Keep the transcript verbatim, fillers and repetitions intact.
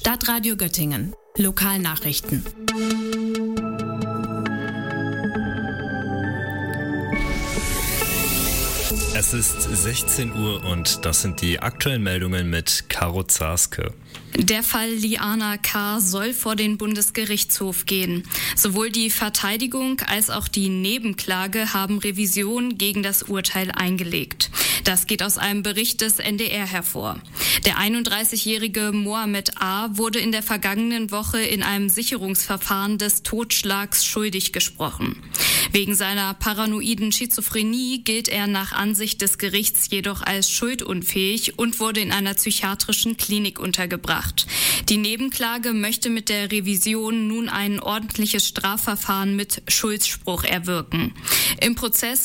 Stadtradio Göttingen. Lokalnachrichten. Es ist sechzehn Uhr und das sind die aktuellen Meldungen mit Caro Zarske. Der Fall Liana K. soll vor den Bundesgerichtshof gehen. Sowohl die Verteidigung als auch die Nebenklage haben Revision gegen das Urteil eingelegt. Das geht aus einem Bericht des N D R hervor. Der einunddreißigjährige Mohamed A. wurde in der vergangenen Woche in einem Sicherungsverfahren des Totschlags schuldig gesprochen. Wegen seiner paranoiden Schizophrenie gilt er nach Ansicht des Gerichts jedoch als schuldunfähig und wurde in einer psychiatrischen Klinik untergebracht. Die Nebenklage möchte mit der Revision nun ein ordentliches Strafverfahren mit Schuldspruch erwirken. Im Prozess